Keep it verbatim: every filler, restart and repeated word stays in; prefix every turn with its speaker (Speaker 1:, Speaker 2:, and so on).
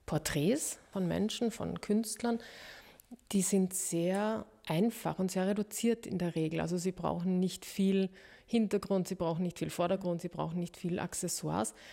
Speaker 1: Porträts von Menschen, von Künstlern, die sind sehr einfach und sehr reduziert in der Regel. Also sie brauchen nicht viel Hintergrund, sie brauchen nicht viel Vordergrund, sie brauchen nicht viel Accessoires.